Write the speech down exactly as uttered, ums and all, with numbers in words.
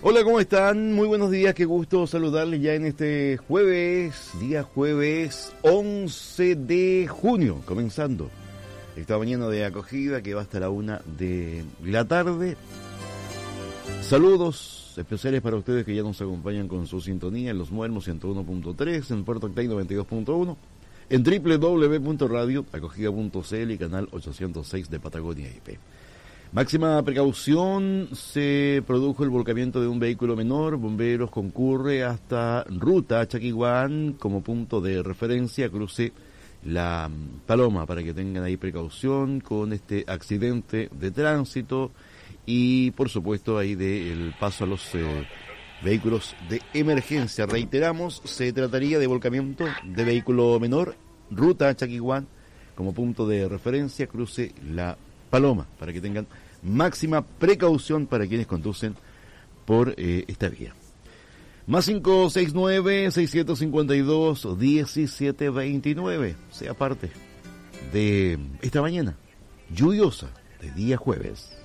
Hola, ¿cómo están? Muy buenos días, qué gusto saludarles ya en este jueves, día jueves once de junio, comenzando esta mañana de acogida que va hasta la una de la tarde. Saludos especiales para ustedes que ya nos acompañan con su sintonía en Los Muermos ciento uno punto tres, en Puerto Octay noventa y dos punto uno, en doble u doble u doble u punto radio acogida punto c l y canal ochocientos seis de Patagonia I P. Máxima precaución, se produjo el volcamiento de un vehículo menor, bomberos concurre hasta ruta Chaquiguán como punto de referencia, cruce La Paloma, para que tengan ahí precaución con este accidente de tránsito y por supuesto ahí del paso a los eh, vehículos de emergencia. Reiteramos, se trataría de volcamiento de vehículo menor, ruta Chaquiguán como punto de referencia, cruce La Paloma, para que tengan máxima precaución para quienes conducen por eh, esta vía. Más cinco seis nueve, seiscientos cincuenta y dos, diecisiete veintinueve, sea parte de esta mañana lluviosa de día jueves.